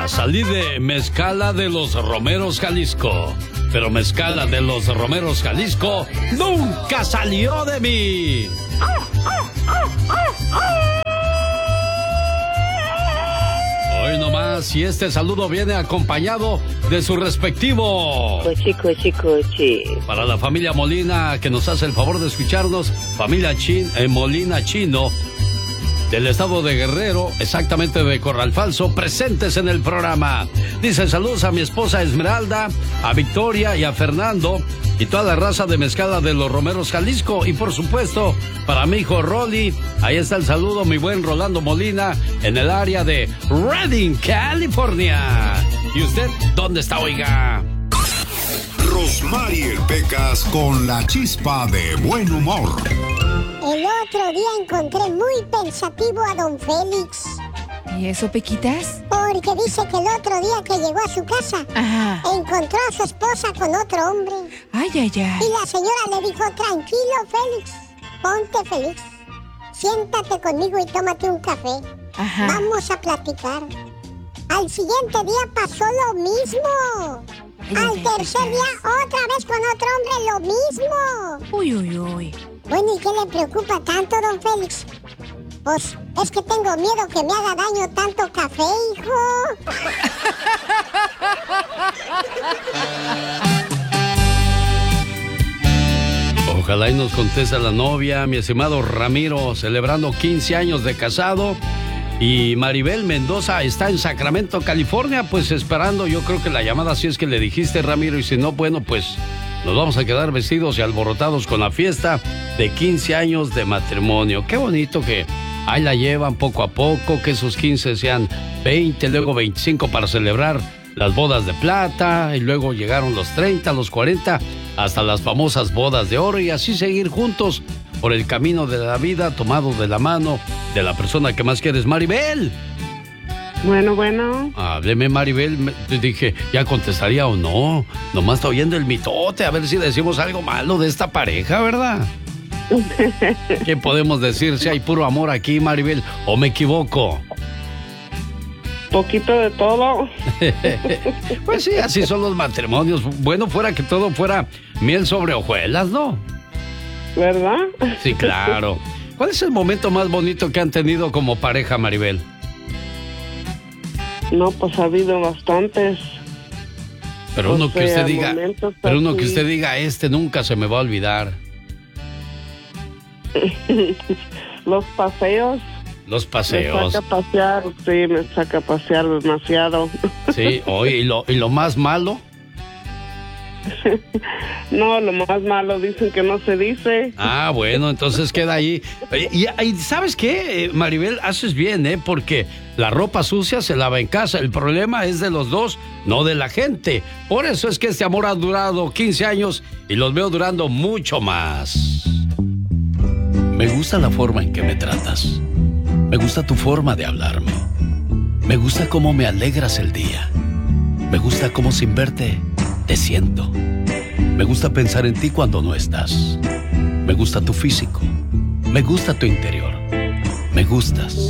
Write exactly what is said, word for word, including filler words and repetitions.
salí de Mezcala de los Romeros, Jalisco. Pero Mezcala de los Romeros, Jalisco, nunca salió de mí. Hoy nomás, y este saludo viene acompañado de su respectivo... Cochi, cochi, cochi. Para la familia Molina, que nos hace el favor de escucharnos, familia Chin, eh, Molina Chino, del estado de Guerrero, exactamente de Corral Falso, presentes en el programa. Dice saludos a mi esposa Esmeralda, a Victoria y a Fernando y toda la raza de Mezcala de los Romeros, Jalisco. Y por supuesto, para mi hijo Rolly, ahí está el saludo, mi buen Rolando Molina, en el área de Redding, California. ¿Y usted dónde está, oiga? Rosmarie Pecas con la chispa de buen humor. El otro día encontré muy pensativo a don Félix. ¿Y eso, Pequitas? Porque dice que el otro día que llegó a su casa, Ajá. encontró a su esposa con otro hombre. Ay, ay, ay. Y la señora le dijo, tranquilo, Félix, ponte feliz. Siéntate conmigo y tómate un café. Ajá. Vamos a platicar. Al siguiente día pasó lo mismo. Al tercer día, otra vez con otro hombre, lo mismo. Uy, uy, uy. Bueno, ¿y qué le preocupa tanto, don Félix? Pues es que tengo miedo que me haga daño tanto café, hijo. Ojalá y nos conteste la novia, mi estimado Ramiro, celebrando quince años de casado. Y Maribel Mendoza está en Sacramento, California, pues esperando, yo creo que la llamada, si es que le dijiste, Ramiro, y si no, bueno, pues nos vamos a quedar vestidos y alborotados con la fiesta de quince años de matrimonio. Qué bonito que ahí la llevan poco a poco, que esos quince sean veinte, luego veinticinco para celebrar las bodas de plata, y luego llegaron los treinta, los cuarenta, hasta las famosas bodas de oro, y así seguir juntos por el camino de la vida, tomado de la mano de la persona que más quieres. Maribel. Bueno, bueno. Hábleme, Maribel. Me, te dije, ¿ya contestaría o no? Nomás está oyendo el mitote, a ver si decimos algo malo de esta pareja, ¿verdad? ¿Qué podemos decir? Si hay puro amor aquí, Maribel, ¿o me equivoco? Poquito de todo. Pues sí, así son los matrimonios. Bueno, fuera que todo fuera miel sobre hojuelas, ¿no? ¿Verdad? Sí, claro. ¿Cuál es el momento más bonito que han tenido como pareja, Maribel? No, pues ha habido bastantes. Pero uno o que sea, usted diga, pero uno así. que usted diga, este nunca se me va a olvidar. Los paseos. Los paseos. Me saca a pasear, sí, me saca a pasear demasiado. Sí, oye, ¿y lo, y lo más malo? No, lo más malo dicen que no se dice. Ah, bueno, entonces queda ahí. Y, y ¿sabes qué, Maribel? Haces bien, ¿eh? Porque la ropa sucia se lava en casa. El problema es de los dos, no de la gente. Por eso es que este amor ha durado quince años y los veo durando mucho más. Me gusta la forma en que me tratas. Me gusta tu forma de hablarme. Me gusta cómo me alegras el día. Me gusta cómo sin verte te siento. Me gusta pensar en ti cuando no estás. Me gusta tu físico. Me gusta tu interior. Me gustas.